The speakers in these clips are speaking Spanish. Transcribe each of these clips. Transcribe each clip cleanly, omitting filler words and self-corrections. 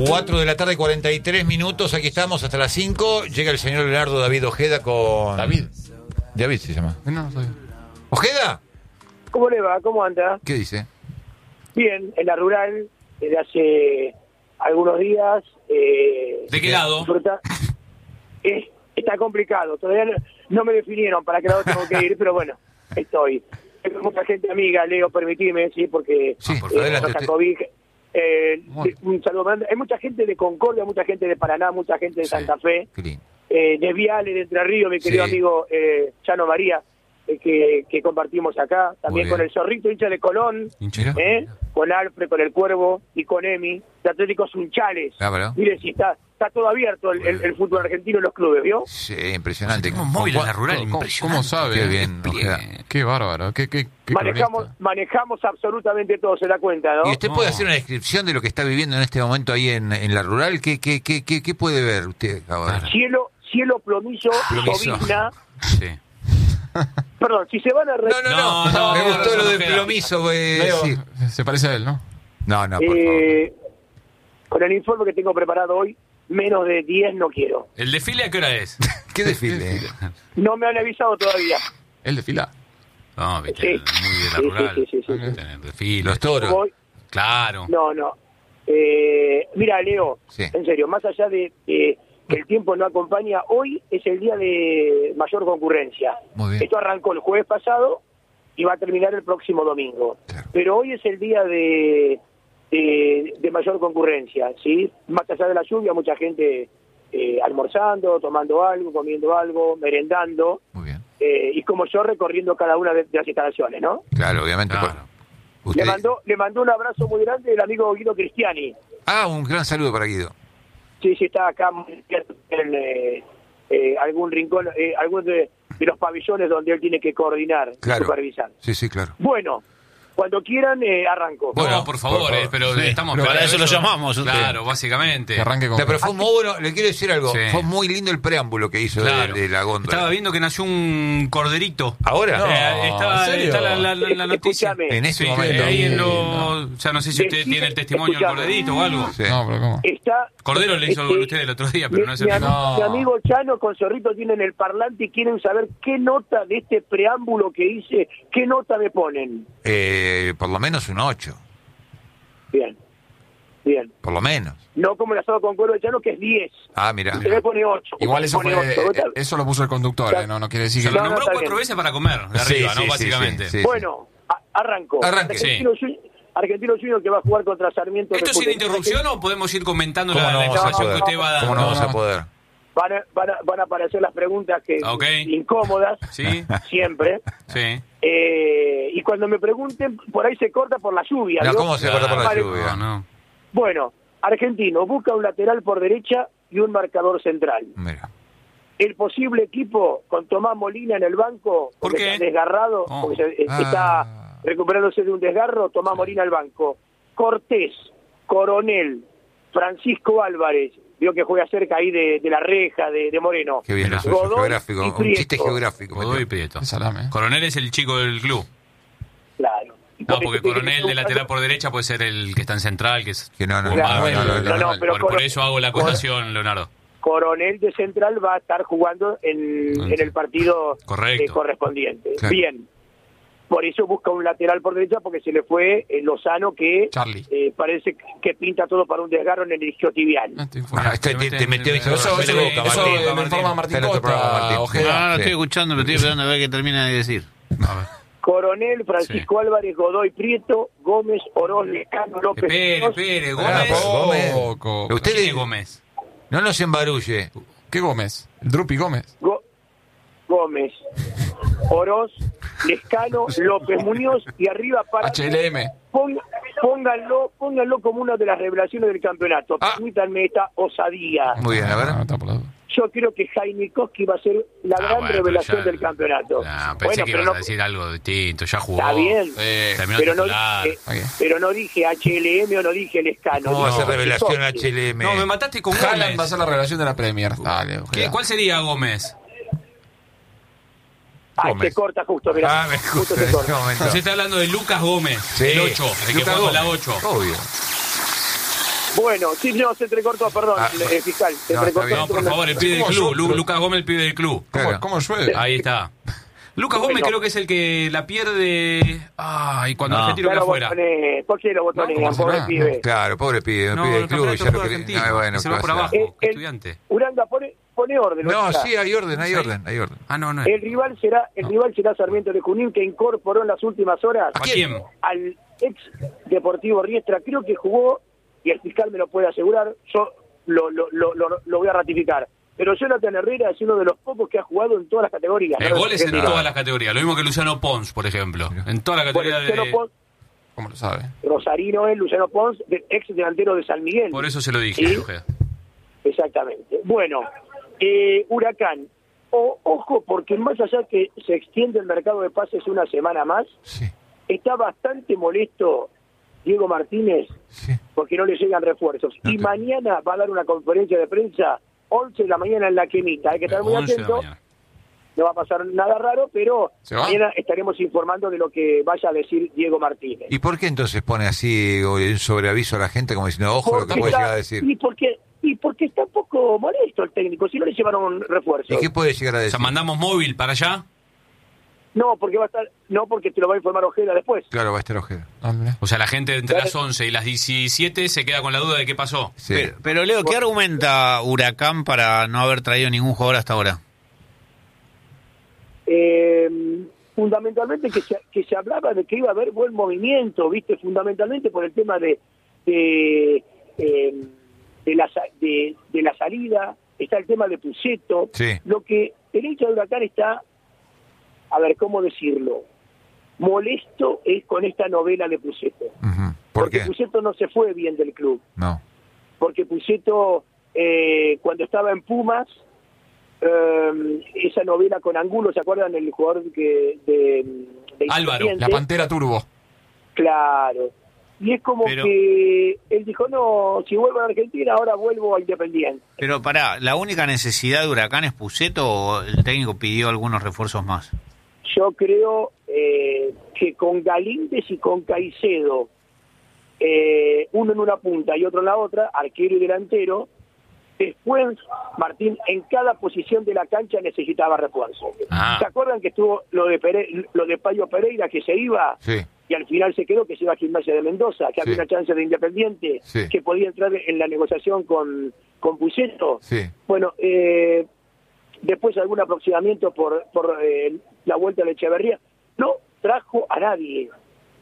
4 de la tarde, 43 minutos. Aquí estamos hasta las 5. Llega el señor Leonardo David Ojeda con... David se llama. No soy. ¿Ojeda? ¿Cómo le va? ¿Cómo anda? ¿Qué dice? Bien, en la rural, desde hace algunos días. ¿De qué lado? Está complicado, todavía no me definieron para qué lado tengo que ir, pero bueno, estoy. Tengo mucha gente amiga, Leo, permitime, sí, porque Sí, por favor, adelante. Un saludo grande. Hay mucha gente de Concordia, mucha gente de Paraná, mucha gente de Santa Fe, Qué lindo. de Viale, de Entre Ríos, mi querido Sí. amigo Chano María, que compartimos acá, también Muy bien. con el Zorrito, hincha de Colón, Hinchero. con Alfred, con el Cuervo y con Emi, de Atléticos Sunchales. Ah, ¿verdad? Mire, si está todo abierto el fútbol argentino en los clubes, ¿vio? Sí, impresionante. Tenemos móvil en la rural, ¿Cómo impresionante. sabe? Qué bien, Despliegue. Ojeda. Qué bárbaro. Qué Manejamos absolutamente todo, se da cuenta, ¿no? ¿Y usted puede hacer una descripción de lo que está viviendo en este momento ahí en la rural? ¿Qué puede ver usted ahora? Cielo plomizo, Plomizo. llovizna. Sí. Perdón, si se van a... No, me gustó lo de Ojeda. plomizo. Sí. Se parece a él, ¿no? No, por favor. Con el informe que tengo preparado hoy, menos de 10 no quiero. ¿El desfile a qué hora es? ¿Qué desfile? No me han avisado todavía. Él desfila. No, viste, Sí. muy de la Sí, rural. sí. Tener desfile. Los toros. Voy- Claro. No. Mira, Leo, Sí. en serio, más allá de que el tiempo no acompaña, hoy es el día de mayor concurrencia. Muy bien. Esto arrancó el jueves pasado y va a terminar el próximo domingo. Claro. Pero hoy es el día de mayor concurrencia, ¿sí? Más allá de la lluvia, mucha gente almorzando, tomando algo, comiendo algo, merendando, Muy bien. y como yo recorriendo cada una de las instalaciones, ¿no? Claro, obviamente. Claro. Usted... Le mandó un abrazo muy grande el amigo Guido Cristiani. Ah, un gran saludo para Guido. Sí, está acá en algún rincón, algún de los pabellones donde él tiene que coordinar, Claro. supervisar. Sí, claro. Bueno, cuando quieran, arranco. Bueno, No, por favor, por favor. pero Sí, estamos pero para esperando eso lo llamamos a usted. Claro, básicamente. Que arranque con. No, pero fue muy bueno, le quiero decir algo. Sí. Fue muy lindo el preámbulo que hizo Claro. de la góndola. Estaba viendo que nació un corderito. ¿Ahora? No. Está ¿en serio? está la noticia. Escúchame. En este Sí, momento. ahí en No. o sea, no sé si usted Decime, tiene el testimonio del escuchame. corderito o algo. Sí. No, pero ¿cómo? Está... Cordero le hizo algo a usted el otro día, pero no es el mi, mismo. No. mi amigo Chano con Zorrito tienen el parlante y quieren saber qué nota de este preámbulo que hice, qué nota me ponen. Por lo menos un 8. Bien. Por lo menos. No como el asado con cuero de Chano, que es 10. Ah, mira. Usted me pone 8. Igual eso Pone fue. 8. Eso lo puso el conductor, No quiere decir Se que. lo No, nombró está 4 bien. veces para comer, de Sí, arriba, sí, ¿no? sí, Básicamente. sí, sí. Bueno, arranco. Arranque. Argentino Junior que va a jugar contra Sarmiento. ¿Esto sin República. interrupción o podemos ir comentando ¿Cómo la no vamos a información que poder? usted va dando? ¿Cómo no vamos a No. poder? Van a aparecer las preguntas que Ok. incómodas, Sí, siempre. sí. Y cuando me pregunten, por ahí se corta por la lluvia. No, ¿no? ¿cómo se corta por la Vale. lluvia? No. Bueno, Argentino busca un lateral por derecha y un marcador central. Mira. El posible equipo con Tomás Molina en el banco, ¿Por porque qué? está desgarrado, Oh. porque está recuperándose de un desgarro, Tomás Molina al banco. Cortés, Coronel, Francisco Álvarez, vio que juega cerca ahí de la reja, de Moreno. Qué bien, Mira. eso es Godoy geográfico. y Un Prieto. chiste geográfico. Godoy y Prieto. Qué salame. Coronel es el chico del club. Claro. Y No, por porque eso tiene Coronel que de lateral por derecha puede ser el que está en central, que es... Que no, no, Claro, no, pero por eso hago la acotación, Leonardo. Coronel de central va a estar jugando en el partido Correcto. correspondiente. Claro. Bien. Por eso busca un lateral por derecha, porque se le fue Lozano, que Charlie. parece que pinta todo para un desgarro en el isquiotibial. Te metió Eso me informa Martín Está en otro programa, Costa, Martín. Ojeda. No, lo Sí. estoy escuchando, pero estoy esperando a ver qué termina de decir. A ver. Coronel, Francisco Álvarez, Godoy Prieto, Gómez, Oroz, Lescano, López. Espere, Ah, Gómez. Poco. Usted ¿Quién le- es Gómez? No nos embarulle. ¿Qué Gómez? El Drupi Gómez. Gómez, Oroz, Lescano, López Muñoz y arriba para... HLM. Pónganlo como una de las revelaciones del campeonato. Ah. Permítanme esta osadía. Muy bien, a ver. No, está por la duda. Yo creo que Jaime Koski va a ser la gran bueno, revelación pero ya- del campeonato. Pensé que pero ibas a decir algo distinto, ya jugó. está bien, Terminó pero no, titular. pero no dije HLM o no dije Lescano. ¿Cómo va a dije ser revelación Koski. HLM? No, me mataste con Haaland va a Gómez. ser la revelación de la Premier. Dale, ¿Qué? Ojeda. ¿Cuál sería Gómez? Gómez. Se corta justo, mirá. Me justo gusta se corta. momento. Usted está hablando de Lucas Gómez, Sí, el 8, el que Lucas juega con la Gómez. 8. Obvio. Bueno, sí, no, se entrecortó, perdón, fiscal. Se no, entrecortó. está No, por favor, el pibe del club. Lucas Gómez, el pibe del club. Claro. ¿Cómo llueve? Ahí está. Lucas Gómez creo que es el que la pierde. Ay, cuando No. Argentino queda afuera. ¿Por qué lo botonean, ¿cómo pobre será? pibe? Claro, pobre pibe, No, pibe del el club. campeonato Ya del lo fútbol quería. argentino. Bueno, Y se va por pasa. abajo, estudiante. Uranga, pone orden. No, Uranga. sí, hay orden, hay orden, hay orden. Ah, no. El rival será Sarmiento de Junín, que incorporó en las últimas horas ¿A quién? al ex Deportivo Riestra. Creo que jugó, y el fiscal me lo puede asegurar, yo lo voy a ratificar. Pero Jonathan Herrera es uno de los pocos que ha jugado en todas las categorías. El ¿no? gol es en Argentina. todas las categorías. Lo mismo que Luciano Pons, por ejemplo. En toda la Bueno, categoría Luciano de... Pons, ¿Cómo lo sabe? Rosarino es Luciano Pons, ex delantero de San Miguel. Por eso se lo dije, ¿Sí? Ojeda. Exactamente. Bueno, Huracán. Ojo, porque más allá que se extiende el mercado de pases una semana más, Sí, está bastante molesto Diego Martínez sí. porque no le llegan refuerzos. No Y te- mañana va a dar una conferencia de prensa 11 de la mañana en La Quemita. Hay que estar muy 11 de la atento. mañana. No va a pasar nada raro, pero ¿Se va? mañana estaremos informando de lo que vaya a decir Diego Martínez. ¿Y por qué entonces pone así el sobreaviso a la gente como diciendo, ojo lo que Porque puede está- llegar a decir? y porque está un poco molesto el técnico, si no le llevaron refuerzos. ¿Y qué puede llegar a O decir? sea, mandamos móvil para allá. No, porque te lo va a informar Ojeda después. Claro, va a estar Ojeda. Ah, mirá. O sea, la gente entre las 11 y las 17 se queda con la duda de qué pasó. Sí. Pero Leo, ¿qué argumenta Huracán para no haber traído ningún jugador hasta ahora? Fundamentalmente que se hablaba de que iba a haber buen movimiento, viste, fundamentalmente por el tema de la salida, está el tema de Puceto, Sí. lo que el hincha de Huracán está, a ver, ¿cómo decirlo? Molesto es con esta novela de Puceto. Ujú. ¿Por Porque qué? Puceto no se fue bien del club. No. Porque Puceto, cuando estaba en Pumas, esa novela con Angulo, ¿se acuerdan? El jugador de Álvaro, Independiente? La Pantera Turbo. Claro. Y es como Pero- que él dijo, no, si vuelvo a Argentina, ahora vuelvo a Independiente. Pero pará, ¿la única necesidad de Huracán es Puceto o el técnico pidió algunos refuerzos más? Yo creo que con Galíndez y con Caicedo, uno en una punta y otro en la otra, arquero y delantero, después Martín en cada posición de la cancha necesitaba refuerzo. Ah. ¿Se acuerdan que estuvo lo de Payo Pereira, que se iba Sí. y al final se quedó, que se iba a Gimnasia de Mendoza, que había Sí. una chance de Independiente, Sí. que podía entrar en la negociación con Puceto? Sí. Bueno, después algún aproximamiento por la vuelta de Echeverría. No trajo a nadie.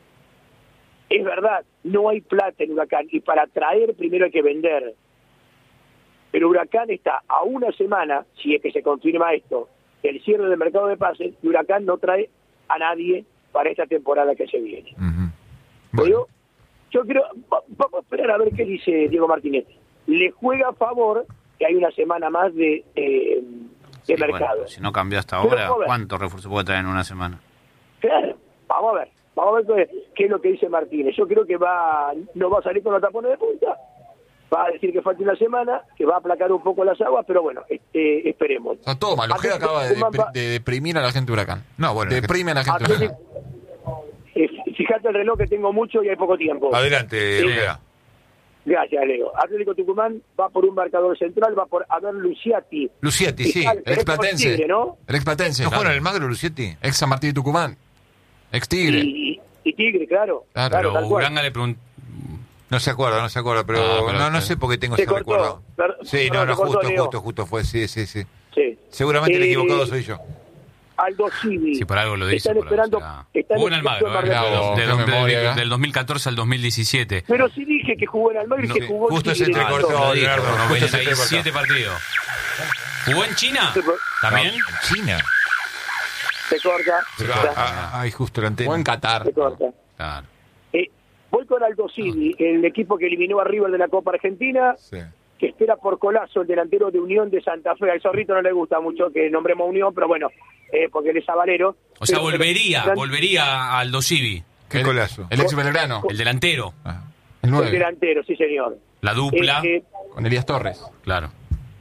Es verdad, no hay plata en Huracán y para traer primero hay que vender. Pero Huracán está a una semana, si es que se confirma esto, el cierre del mercado de pases, y Huracán no trae a nadie para esta temporada que se viene. Ujú. Pero yo creo, vamos a esperar a ver qué dice Diego Martínez. Le juega a favor que hay una semana más de Sí, mercado. bueno, si no cambió hasta Pero ahora, vamos a ver. ¿cuántos refuerzos puede traer en una semana? Claro, vamos a ver qué es lo que dice Martínez. Yo creo que no va a salir con los tapones de punta, va a decir que falta una semana, que va a aplacar un poco las aguas, pero bueno, esperemos. O sea, todo mal. Ojeda acaba de deprimir a la gente de Huracán. No, bueno, Deprime a la gente de Huracán. Fíjate el reloj que tengo mucho y hay poco tiempo. Adelante, Sí. Ojeda. Gracias, Leo. Atlético Tucumán va por un marcador central, va por Aver Luciati. Lucietti, sí. Fiscal, El ex Platense. Tigre, ¿no? El ex Platense. ¿No claro. juega en el Magro, Lucietti? Ex San Martín de Tucumán. Ex Tigre. Y Tigre, claro. Claro, Claro, Pero tal cual. Uranga le preguntó. No se acuerda, pero, Ah, pero no sí. sé por qué tengo Se ese cortó. recuerdo. Sí, no, se cortó, Leo. justo fue, sí. Sí. Seguramente el equivocado soy yo. Aldo Civi. Si por algo lo dice. Están por algo esperando. será. Están Jugó en esperando Almagro, Mar del Bravo. Plata. qué memoria, del 2014 al 2017. Pero sí dije que jugó en Almagro y No, que jugó en justo se Tigre. entrecortó, Lo dijo, Leonardo, justo se 97 partidos. ¿Jugó en China? ¿También? China. Se corta. Ay, justo la antena. O en Qatar. Se corta. Claro. Voy con Aldo Civi, el equipo que eliminó a River de la Copa Argentina, Sí. que espera por Colazo, el delantero de Unión de Santa Fe. Al Zorrito no le gusta mucho que nombremos Unión, pero bueno, porque él es sabalero. O sea, Pero- volvería a Aldo Civi, Qué golazo. El ex Belgrano. el delantero, Ah. El El 9. delantero, sí señor. la dupla. Con Elías Torres. Claro.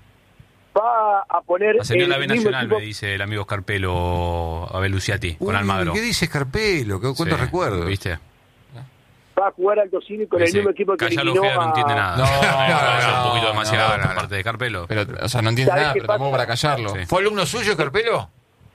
Va a poner Ascendió a la el B mismo Nacional, equipo- me dice el amigo Scarpelo Abel Luciati, con Uy, Almagro. ¿Qué dice Scarpelo? ¿Cuántos Sí, recuerdos? ¿Viste? Va a jugar Aldo Civi con el mismo equipo que Cállalo, eliminó Ojeda, no entiende nada. No, un poquito demasiado no. por parte de Carpelo. Pero, o sea, no entiende ¿Sabes nada, qué pero tampoco pasa? para callarlo. Sí. ¿Fue alumno suyo, Carpelo?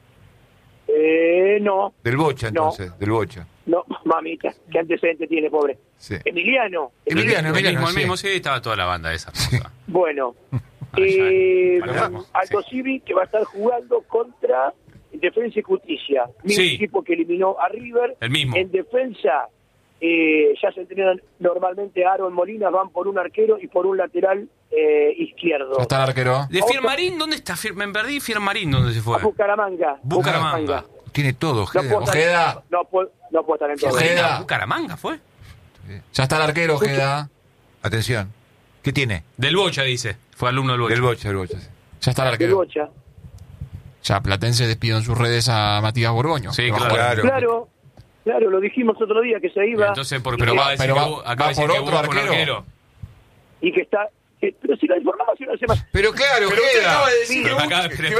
No, Del Bocha, entonces, del Bocha. no, mamita, qué antecedente tiene, pobre. Sí. Emiliano. El sí. mismo, sí, estaba toda la banda esa. hermosa. Bueno, Para allá. Aldo Civi que va a estar jugando contra Defensa y Justicia, mismo Sí. equipo que eliminó a River. El mismo. En defensa ya se entrenan normalmente Aaron Molina, van por un arquero y por un lateral izquierdo. Ya está el arquero. ¿De Fiermarín dónde está? Me perdí Fiermarín, ¿dónde se A fue? Bucaramanga. Bucaramanga. Tiene todo, No Ojeda. puedo, Ojeda. estar, no puedo estar en todo. Ojeda. Bucaramanga fue. Ya está el arquero, Ojeda. Atención. ¿Qué tiene? Del Bocha, dice. Fue alumno del Bocha. Del Bocha, sí. Ya está el De arquero. Bocha. Ya Platense despidió en sus redes a Matías Borgoño. Sí, Que va a claro. jugar. Claro, lo dijimos otro día que se iba. Entonces, Pero acaba va- de decir pero que va- acaba va de decir por que otro hubo un arquero. Y que está. Pero si lo informamos hace una semana. Pero claro, Ojeda. Pero me acaba- espere,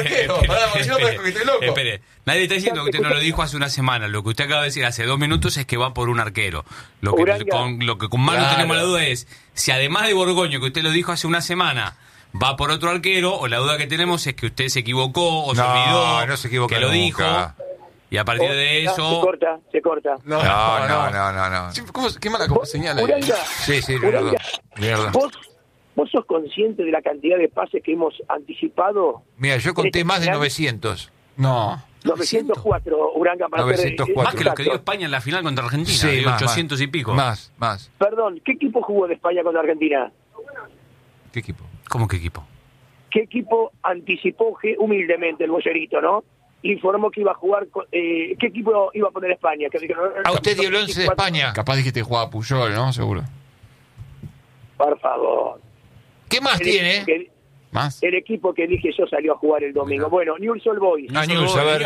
espere. Nadie está diciendo que usted no lo dijo hace una semana. Lo que usted acaba de decir hace 2 minutos es que va por un arquero. Lo que Uranga. con Manu Claro. tenemos la duda es si además de Borgoño, que usted lo dijo hace una semana, va por otro arquero, o la duda que tenemos es que usted se equivocó o se No, olvidó no se equivoca que lo nunca. dijo. Y a partir de eso... Se corta. No. Sí, ¿Qué mala señal ahí? Uranga, Sí, Leonardo. Uranga, Leonardo. ¿Vos sos consciente de la cantidad de pases que hemos anticipado? Mira, yo conté más de ¿Final? 900. No. 904, Uranga, para 904. Más que lo que dio exacto. España en la final contra Argentina, Sí, dio más, 800 y pico. Más. Perdón, ¿qué equipo jugó de España contra Argentina? ¿Qué equipo? ¿Cómo qué equipo? ¿Qué equipo anticipó humildemente el Boyerito, no? Informó que iba a jugar, ¿qué equipo iba a poner España? A usted dio el 11 de España. Capaz dijiste que jugaba Puyol, ¿no? Seguro. Por favor. ¿Qué más tiene? ¿Más? El equipo que dije yo salió a jugar el domingo. Mirá. Bueno, Newell's Old Boys. Newell's, a ver.